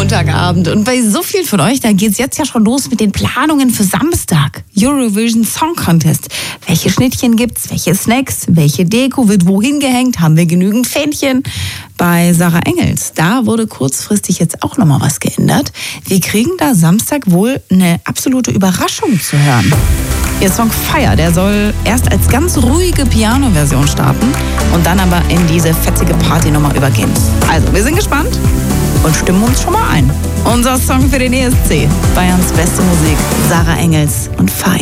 Montagabend. Und bei so vielen von euch, da geht's jetzt ja schon los mit den Planungen für Samstag. Eurovision Song Contest. Welche Schnittchen gibt's? Welche Snacks? Welche Deko wird wohin gehängt? Haben wir genügend Fähnchen? Bei Sarah Engels, da wurde kurzfristig jetzt auch nochmal was geändert. Wir kriegen da Samstag wohl eine absolute Überraschung zu hören. Ihr Song Fire, der soll erst als ganz ruhige Piano-Version starten und dann aber in diese fetzige Partynummer übergehen. Also, wir sind gespannt und stimmen uns schon mal ein. Unser Song für den ESC. Bayerns beste Musik, Sarah Engels und Fire.